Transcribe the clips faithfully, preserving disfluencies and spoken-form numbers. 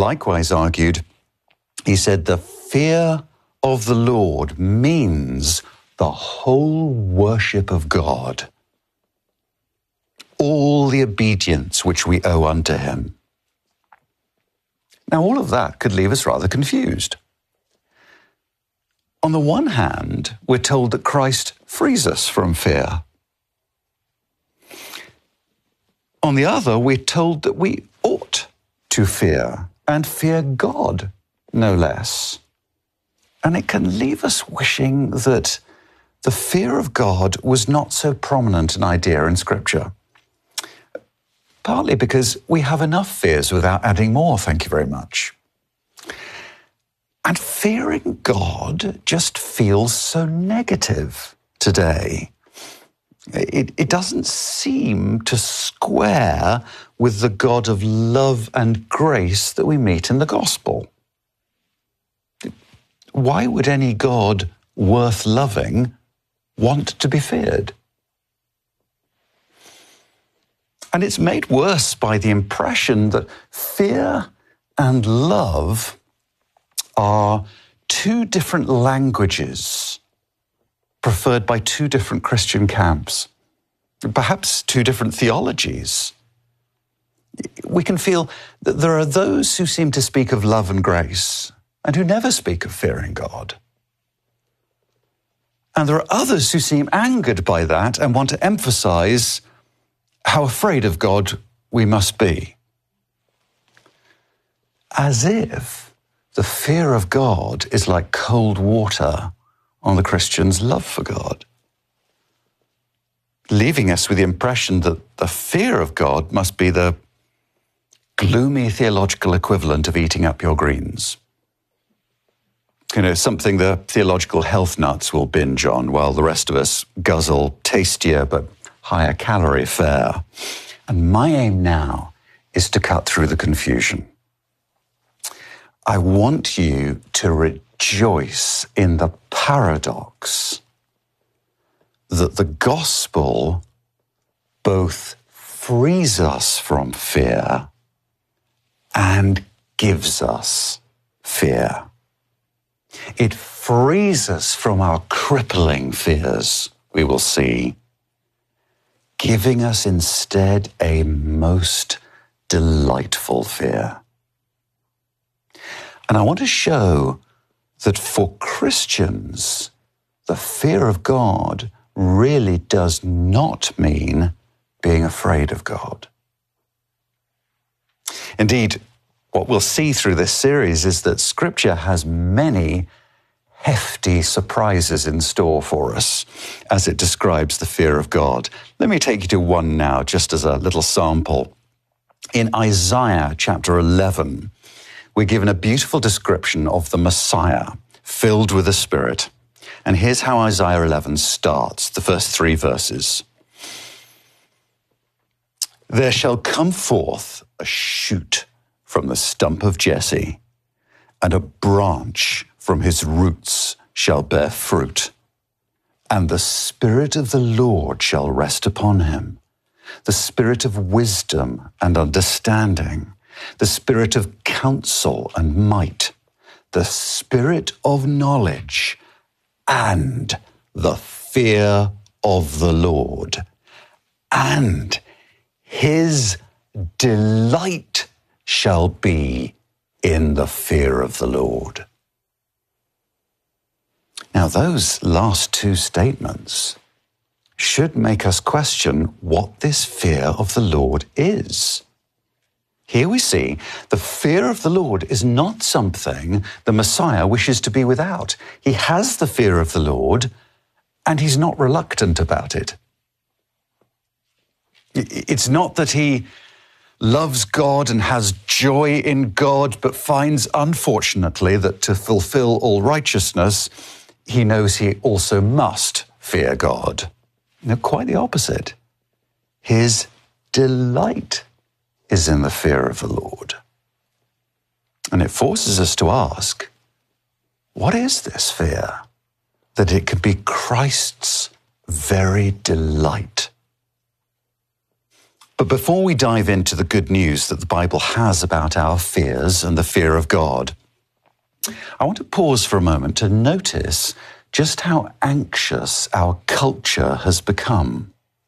likewise argued, he said, the fear of the Lord means the whole worship of God, all the obedience which we owe unto him. Now, all of that could leave us rather confused. On the one hand, we're told that Christ frees us from fear. On the other, we're told that we ought to fear, and fear God, no less. And it can leave us wishing that the fear of God was not so prominent an idea in Scripture. Partly because we have enough fears without adding more, thank you very much. And fearing God just feels so negative today. It, it doesn't seem to square with the God of love and grace that we meet in the gospel. Why would any God worth loving want to be feared? And it's made worse by the impression that fear and love are two different languages preferred by two different Christian camps, perhaps two different theologies. We can feel that there are those who seem to speak of love and grace and who never speak of fearing God. And there are others who seem angered by that and want to emphasize how afraid of God we must be. As if the fear of God is like cold water on the Christian's love for God, leaving us with the impression that the fear of God must be the gloomy theological equivalent of eating up your greens. You know, something the theological health nuts will binge on while the rest of us guzzle tastier but higher calorie fare. And my aim now is to cut through the confusion. I want you to rejoice in the paradox that the gospel both frees us from fear and gives us fear. It frees us from our crippling fears, we will see, giving us instead a most delightful fear. And I want to show that for Christians, the fear of God really does not mean being afraid of God. Indeed, what we'll see through this series is that Scripture has many hefty surprises in store for us as it describes the fear of God. Let me take you to one now, just as a little sample. In Isaiah chapter eleven, we're given a beautiful description of the Messiah, filled with the Spirit. And here's how Isaiah eleven starts, the first three verses. There shall come forth a shoot from the stump of Jesse, and a branch from his roots shall bear fruit. And the Spirit of the Lord shall rest upon him, the Spirit of wisdom and understanding, the Spirit of counsel and might, the Spirit of knowledge and the fear of the Lord. And his delight shall be in the fear of the Lord. Now, those last two statements should make us question what this fear of the Lord is. Here we see the fear of the Lord is not something the Messiah wishes to be without. He has the fear of the Lord, and he's not reluctant about it. It's not that he loves God and has joy in God, but finds, unfortunately, that to fulfill all righteousness, he knows he also must fear God. No, quite the opposite. His delight is in the fear of the Lord. And it forces us to ask, what is this fear? That it can be Christ's very delight. But before we dive into the good news that the Bible has about our fears and the fear of God, I want to pause for a moment to notice just how anxious our culture has become.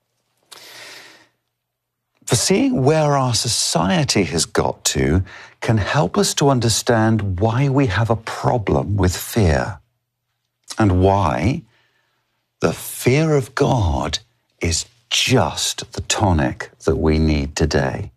For seeing where our society has got to can help us to understand why we have a problem with fear and why the fear of God is just the tonic that we need today.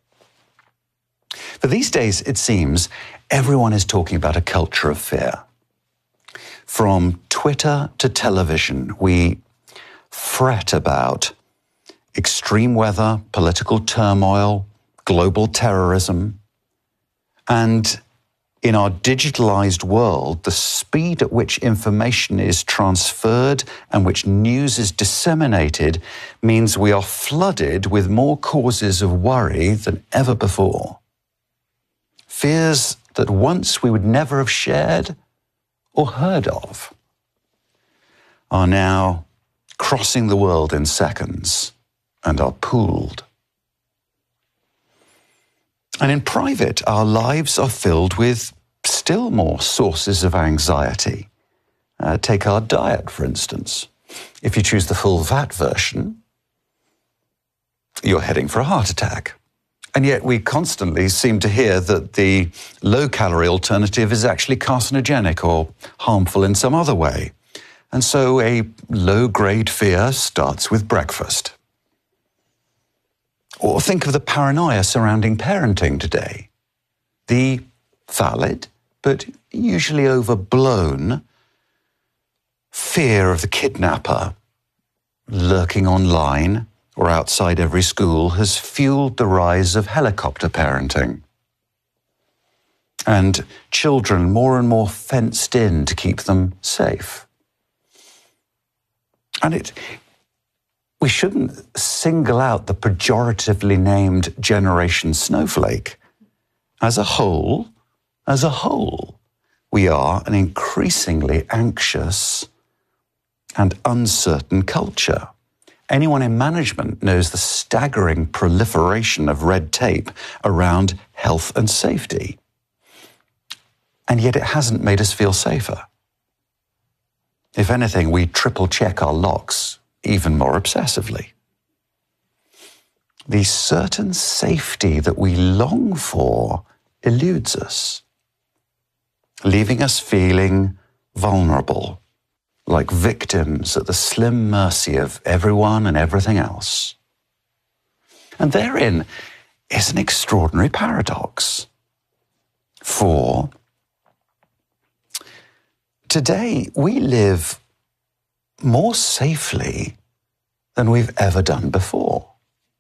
For these days, it seems everyone is talking about a culture of fear. From Twitter to television, we fret about extreme weather, political turmoil, global terrorism, and in our digitalized world, the speed at which information is transferred and which news is disseminated means we are flooded with more causes of worry than ever before. Fears that once we would never have shared or heard of are now crossing the world in seconds and are pooled. And in private, our lives are filled with still more sources of anxiety. Uh, take our diet, for instance. If you choose the full V A T version, you're heading for a heart attack. And yet we constantly seem to hear that the low-calorie alternative is actually carcinogenic or harmful in some other way. And so a low-grade fear starts with breakfast. Or think of the paranoia surrounding parenting today. The valid, but usually overblown, fear of the kidnapper lurking online or outside every school has fueled the rise of helicopter parenting. And children more and more fenced in to keep them safe. And it... We shouldn't single out the pejoratively named Generation Snowflake. As a whole, as a whole, we are an increasingly anxious and uncertain culture. Anyone in management knows the staggering proliferation of red tape around health and safety. And yet it hasn't made us feel safer. If anything, we triple check our locks even more obsessively. The certain safety that we long for eludes us, leaving us feeling vulnerable, like victims at the slim mercy of everyone and everything else. And therein is an extraordinary paradox. For today we live more safely than we've ever done before.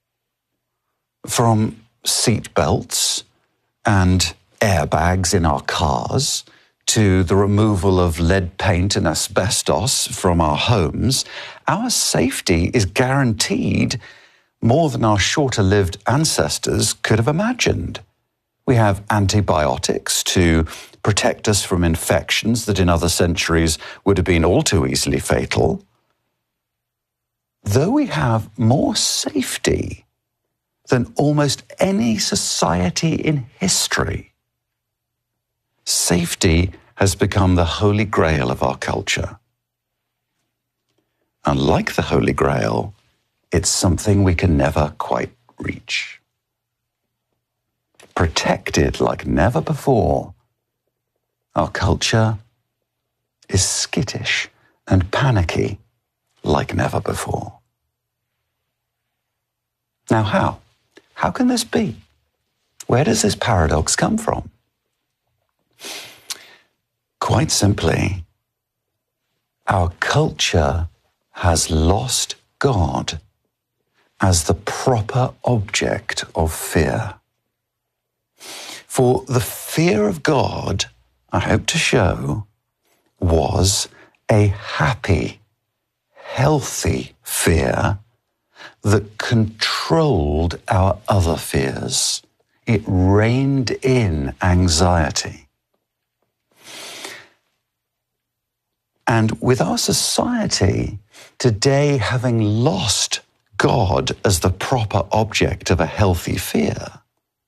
From seat belts and airbags in our cars to the removal of lead paint and asbestos from our homes, our safety is guaranteed more than our shorter-lived ancestors could have imagined. We have antibiotics to protect us from infections that in other centuries would have been all too easily fatal. Though we have more safety than almost any society in history, safety has become the holy grail of our culture. And like the Holy Grail, it's something we can never quite reach. Protected like never before, our culture is skittish and panicky like never before. Now how? How can this be? Where does this paradox come from? Quite simply, our culture has lost God as the proper object of fear. For the fear of God, I hope to show, was a happy, healthy fear that controlled our other fears. It reined in anxiety. And with our society today having lost God as the proper object of a healthy fear.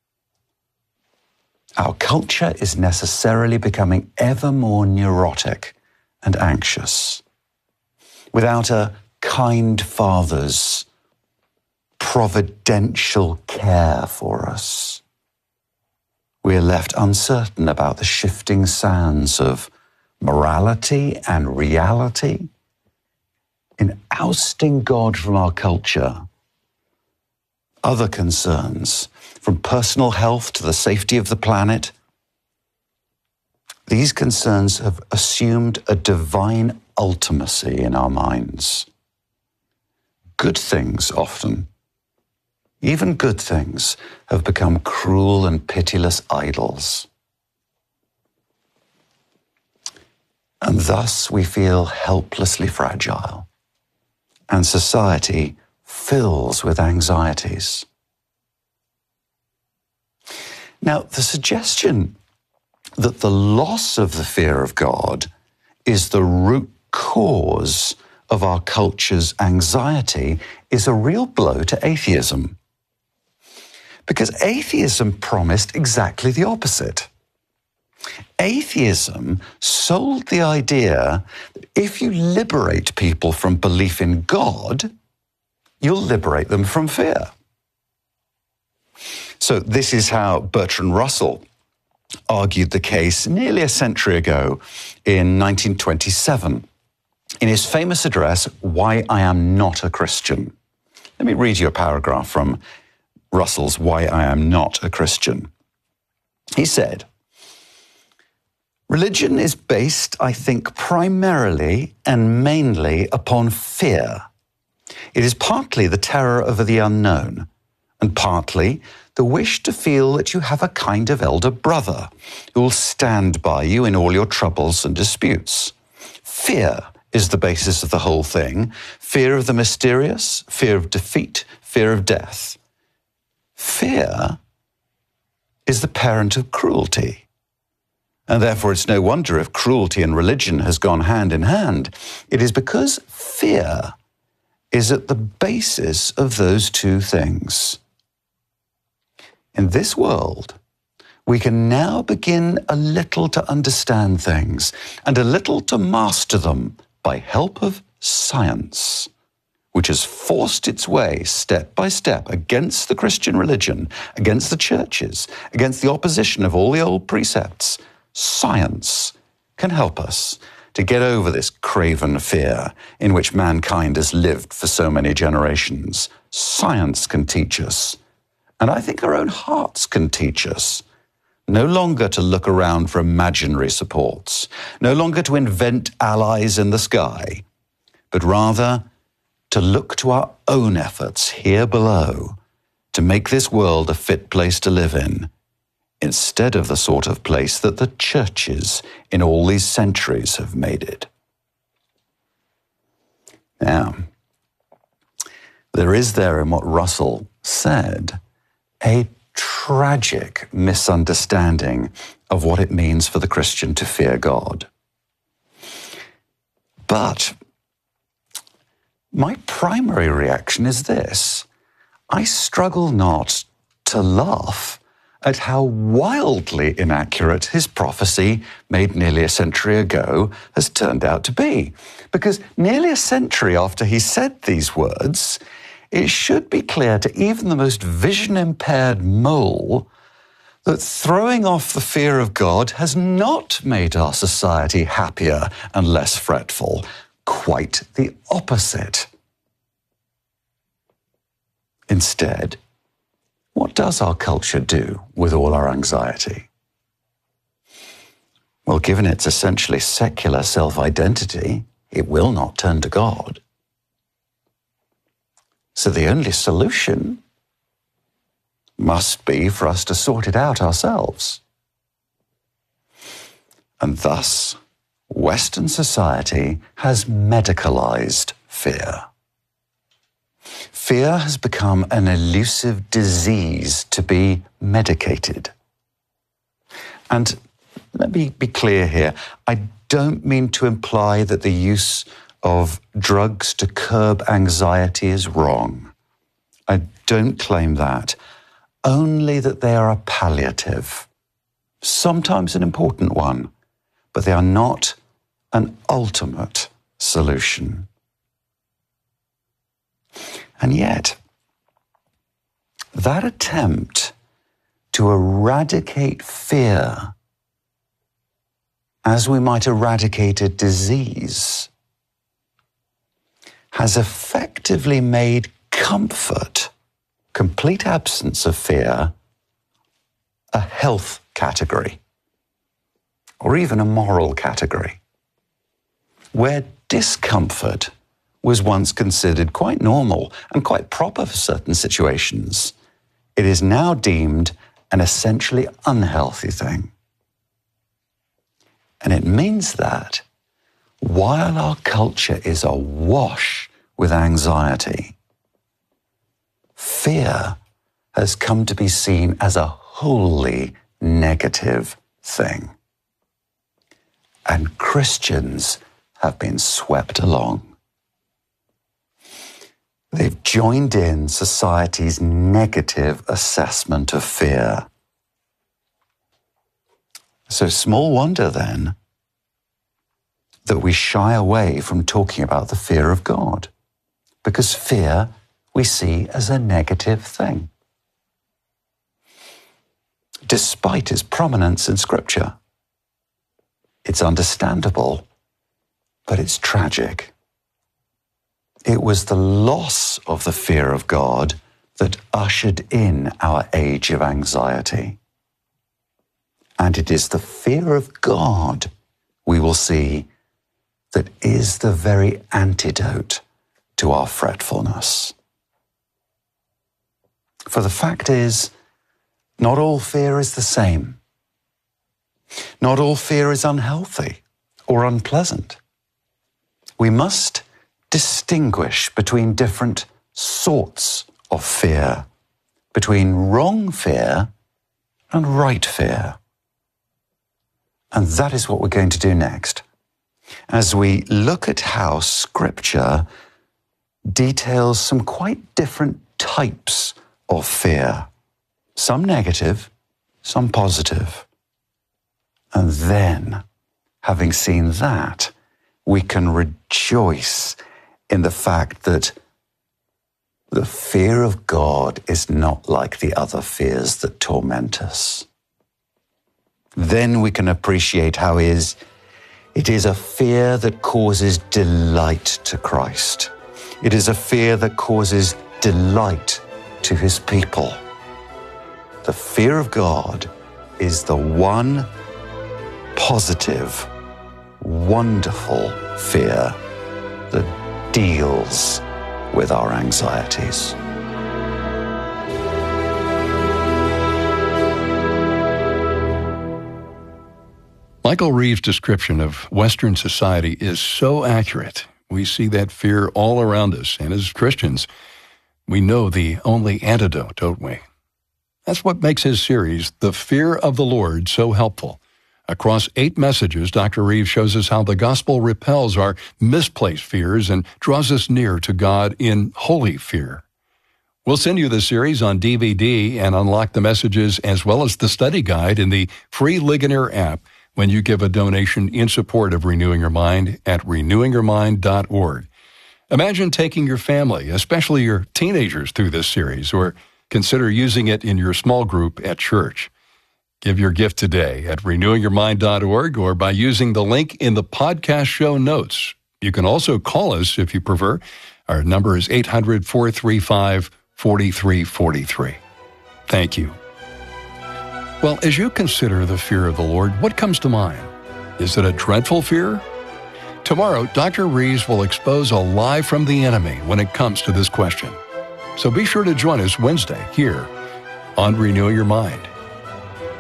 Our culture is necessarily becoming ever more neurotic and anxious. Without a kind Father's providential care for us, we are left uncertain about the shifting sands of morality and reality. In ousting God from our culture, other concerns, from personal health to the safety of the planet, these concerns have assumed a divine ultimacy in our minds. Good things often, even good things, have become cruel and pitiless idols. And thus we feel helplessly fragile, and society fills with anxieties. Now, the suggestion that the loss of the fear of God is the root cause of our culture's anxiety is a real blow to atheism. Because atheism promised exactly the opposite. Atheism sold the idea that if you liberate people from belief in God, you'll liberate them from fear. So this is how Bertrand Russell argued the case nearly a century ago in nineteen twenty-seven in his famous address, Why I Am Not a Christian. Let me read you a paragraph from Russell's Why I Am Not a Christian. He said, "Religion is based, I think, primarily and mainly upon fear. It is partly the terror of the unknown, and partly the wish to feel that you have a kind of elder brother who will stand by you in all your troubles and disputes. Fear is the basis of the whole thing. Fear of the mysterious, fear of defeat, fear of death. Fear is the parent of cruelty. And therefore it's no wonder if cruelty and religion has gone hand in hand. It is because fear is at the basis of those two things. In this world, we can now begin a little to understand things and a little to master them by help of science, which has forced its way step by step against the Christian religion, against the churches, against the opposition of all the old precepts. Science can help us to get over this craven fear in which mankind has lived for so many generations. Science can teach us, and I think our own hearts can teach us, no longer to look around for imaginary supports, no longer to invent allies in the sky, but rather to look to our own efforts here below to make this world a fit place to live in, instead of the sort of place that the churches in all these centuries have made it. Now, there is there in what Russell said a tragic misunderstanding of what it means for the Christian to fear God. But my primary reaction is this: I struggle not to laugh at how wildly inaccurate his prophecy made nearly a century ago has turned out to be. Because nearly a century after he said these words, it should be clear to even the most vision-impaired mole that throwing off the fear of God has not made our society happier and less fretful. Quite the opposite. Instead, what does our culture do with all our anxiety? Well, given its essentially secular self-identity, it will not turn to God. So the only solution must be for us to sort it out ourselves. And thus, Western society has medicalized fear. Fear has become an elusive disease to be medicated. And let me be clear here, I don't mean to imply that the use of drugs to curb anxiety is wrong. I don't claim that. Only that they are a palliative, sometimes an important one, but they are not an ultimate solution. And yet, that attempt to eradicate fear as we might eradicate a disease has effectively made comfort, complete absence of fear, a health category, or even a moral category, where discomfort was once considered quite normal and quite proper for certain situations. It is now deemed an essentially unhealthy thing. And it means that while our culture is awash with anxiety, fear has come to be seen as a wholly negative thing. And Christians have been swept along. They've joined in society's negative assessment of fear. So small wonder then that we shy away from talking about the fear of God, because fear we see as a negative thing, despite its prominence in Scripture. It's understandable, but it's tragic. It was the loss of the fear of God that ushered in our age of anxiety. And it is the fear of God, we will see, that is the very antidote to our fretfulness. For the fact is, not all fear is the same. Not all fear is unhealthy or unpleasant. We must distinguish between different sorts of fear, between wrong fear and right fear. And that is what we're going to do next, as we look at how Scripture details some quite different types of fear, some negative, some positive. And then, having seen that, we can rejoice in the fact that the fear of God is not like the other fears that torment us. Then we can appreciate how it is, it is a fear that causes delight to Christ. It is a fear that causes delight to his people. The fear of God is the one positive, wonderful fear that deals with our anxieties. Michael Reeves' description of Western society is so accurate. We see that fear all around us, and as Christians, we know the only antidote, don't we? That's what makes his series, The Fear of the Lord, so helpful. Across eight messages, Doctor Reeves shows us how the gospel repels our misplaced fears and draws us near to God in holy fear. We'll send you the series on D V D and unlock the messages as well as the study guide in the free Ligonier app when you give a donation in support of Renewing Your Mind at renewing your mind dot org. Imagine taking your family, especially your teenagers, through this series, or consider using it in your small group at church. Give your gift today at renewing your mind dot org or by using the link in the podcast show notes. You can also call us if you prefer. Our number is eight hundred, four three five, four three four three. Thank you. Well, as you consider the fear of the Lord, what comes to mind? Is it a dreadful fear? Tomorrow, Doctor Reeves will expose a lie from the enemy when it comes to this question. So be sure to join us Wednesday here on Renewing Your Mind.